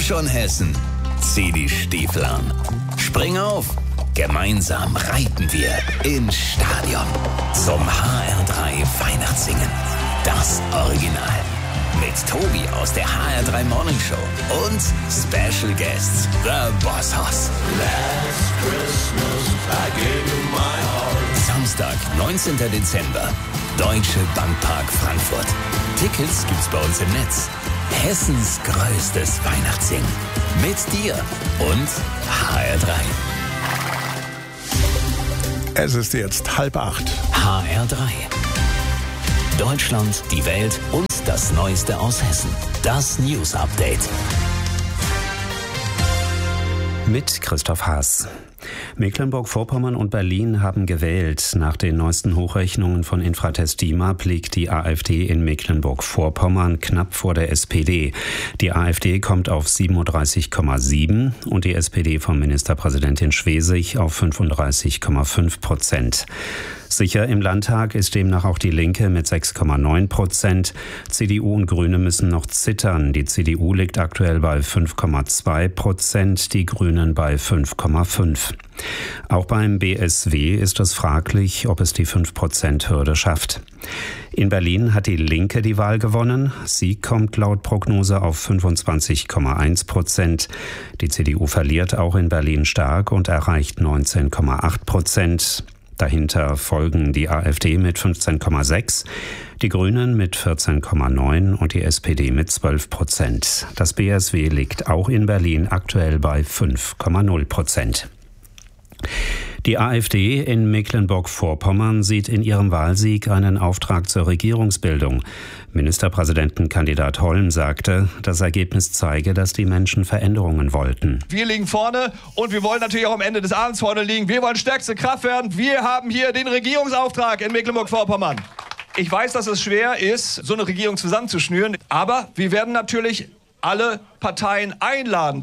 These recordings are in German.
schon, Hessen. Zieh die Stiefel an. Spring auf. Gemeinsam reiten wir ins Stadion. Zum HR3 Weihnachtssingen. Das Original. Mit Tobi aus der HR3 Morning Show und Special Guests The Boss Hoss. Last Christmas I gave you my heart. Samstag, 19. Dezember. Deutsche Bankpark Frankfurt. Tickets gibt's bei uns im Netz. Hessens größtes Weihnachtssingen. Mit dir und HR3. Es ist jetzt 7:30. HR3. Deutschland, die Welt und das Neueste aus Hessen. Das News Update. Mit Christoph Haas. Mecklenburg-Vorpommern und Berlin haben gewählt. Nach den neuesten Hochrechnungen von Infratest DIMAP liegt die AfD in Mecklenburg-Vorpommern knapp vor der SPD. Die AfD kommt auf 37,7 und die SPD von Ministerpräsidentin Schwesig auf 35,5%. Sicher im Landtag ist demnach auch die Linke mit 6,9%. CDU und Grüne müssen noch zittern. Die CDU liegt aktuell bei 5,2%, die Grünen bei 5,5%. Auch beim BSW ist es fraglich, ob es die 5%-Hürde schafft. In Berlin hat die Linke die Wahl gewonnen. Sie kommt laut Prognose auf 25,1%. Die CDU verliert auch in Berlin stark und erreicht 19,8%. Dahinter folgen die AfD mit 15,6%, die Grünen mit 14,9% und die SPD mit 12%. Das BSW liegt auch in Berlin aktuell bei 5,0%. Die AfD in Mecklenburg-Vorpommern sieht in ihrem Wahlsieg einen Auftrag zur Regierungsbildung. Ministerpräsidentenkandidat Holm sagte, das Ergebnis zeige, dass die Menschen Veränderungen wollten. Wir liegen vorne und wir wollen natürlich auch am Ende des Abends vorne liegen. Wir wollen stärkste Kraft werden. Wir haben hier den Regierungsauftrag in Mecklenburg-Vorpommern. Ich weiß, dass es schwer ist, so eine Regierung zusammenzuschnüren, aber wir werden natürlich alle Parteien einladen.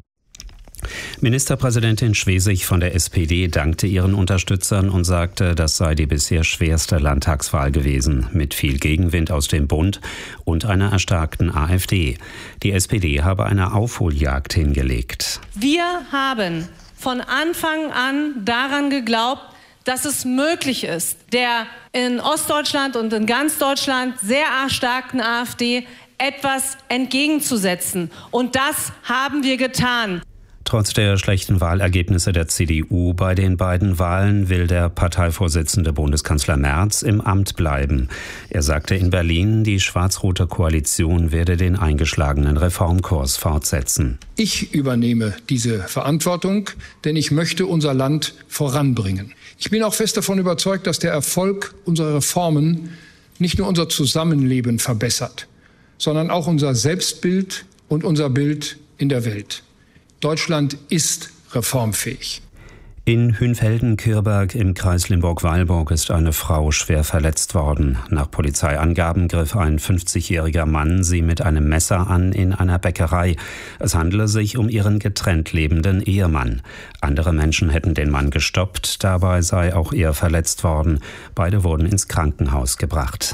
Ministerpräsidentin Schwesig von der SPD dankte ihren Unterstützern und sagte, das sei die bisher schwerste Landtagswahl gewesen, mit viel Gegenwind aus dem Bund und einer erstarkten AfD. Die SPD habe eine Aufholjagd hingelegt. Wir haben von Anfang an daran geglaubt, dass es möglich ist, der in Ostdeutschland und in ganz Deutschland sehr erstarkten AfD etwas entgegenzusetzen. Und das haben wir getan. Trotz der schlechten Wahlergebnisse der CDU bei den beiden Wahlen will der Parteivorsitzende Bundeskanzler Merz im Amt bleiben. Er sagte in Berlin, die schwarz-rote Koalition werde den eingeschlagenen Reformkurs fortsetzen. Ich übernehme diese Verantwortung, denn ich möchte unser Land voranbringen. Ich bin auch fest davon überzeugt, dass der Erfolg unserer Reformen nicht nur unser Zusammenleben verbessert, sondern auch unser Selbstbild und unser Bild in der Welt. Deutschland ist reformfähig. In Hünfelden-Kirberg im Kreis Limburg-Weilburg ist eine Frau schwer verletzt worden. Nach Polizeiangaben griff ein 50-jähriger Mann sie mit einem Messer an in einer Bäckerei. Es handele sich um ihren getrennt lebenden Ehemann. Andere Menschen hätten den Mann gestoppt, dabei sei auch er verletzt worden. Beide wurden ins Krankenhaus gebracht.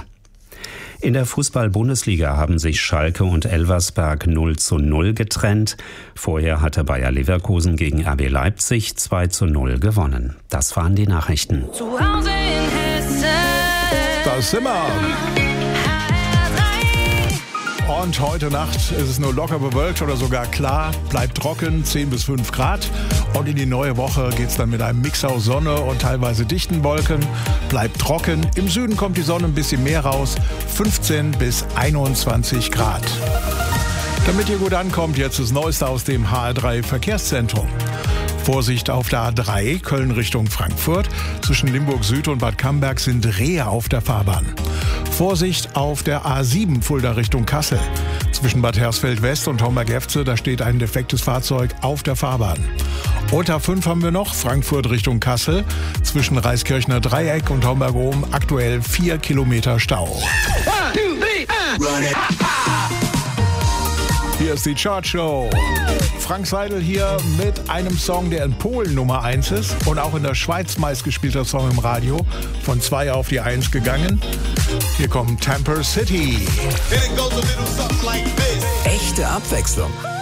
In der Fußball-Bundesliga haben sich Schalke und Elversberg 0:0 getrennt. Vorher hatte Bayer Leverkusen gegen RB Leipzig 2:0 gewonnen. Das waren die Nachrichten. Zu Hause in Hessen. Das sind wir. Und heute Nacht ist es nur locker bewölkt oder sogar klar. Bleibt trocken, 10 bis 5 Grad. Und in die neue Woche geht es dann mit einem Mix aus Sonne und teilweise dichten Wolken. Bleibt trocken. Im Süden kommt die Sonne ein bisschen mehr raus. 15 bis 21 Grad. Damit ihr gut ankommt, jetzt das Neueste aus dem HR3 Verkehrszentrum. Vorsicht auf der A3, Köln Richtung Frankfurt. Zwischen Limburg Süd und Bad Camberg sind Rehe auf der Fahrbahn. Vorsicht auf der A7, Fulda Richtung Kassel. Zwischen Bad Hersfeld West und Homberg-Efze, da steht ein defektes Fahrzeug auf der Fahrbahn. Und A5 haben wir noch, Frankfurt Richtung Kassel. Zwischen Reiskirchner Dreieck und Homberg-Ohm aktuell 4 Kilometer Stau. 1, 2, 3, run it. Hier ist die Chartshow. Frank Seidel hier mit einem Song, der in Polen Nummer 1 ist und auch in der Schweiz meistgespielter Song im Radio. Von 2 auf die 1 gegangen. Hier kommt Tamper City. Echte Abwechslung.